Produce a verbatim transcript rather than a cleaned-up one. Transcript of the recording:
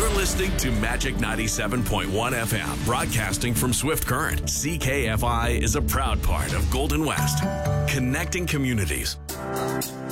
You're listening to Magic ninety-seven point one F M, broadcasting from Swift Current. C K F I is a proud part of Golden West, connecting communities.